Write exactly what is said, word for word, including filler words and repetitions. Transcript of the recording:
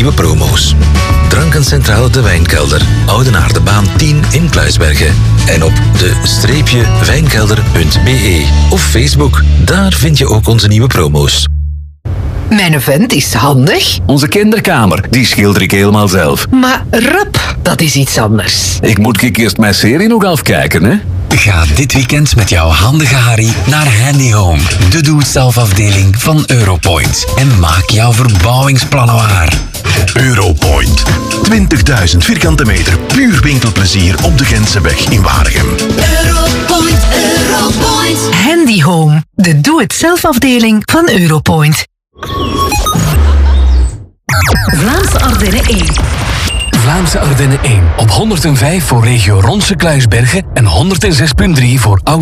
nieuwe promo's. Drankencentrale De Wijnkelder, Oudenaardebaan tien in Kluisbergen. En op de wijnkelder punt b e of Facebook. Daar vind je ook onze nieuwe promo's. Mijn vent is handig. Onze kinderkamer, die schilder ik helemaal zelf. Maar rap, dat is iets anders. Ik moet ik eerst mijn serie nog afkijken, hè? Ga dit weekend met jouw handige Harry naar Handy Home, de doe-het-zelf-afdeling van Europoint. En maak jouw verbouwingsplannen waar. Europoint. twintigduizend vierkante meter puur winkelplezier op de Gentseweg in Waregem. Europoint, Europoint. Handy Home, de doe-het-zelf-afdeling van Europoint. Vlaamse Ardennen één. Vlaamse Ardennen één op honderdvijf voor regio Ronse Kluisbergen en honderdzes komma drie voor Oude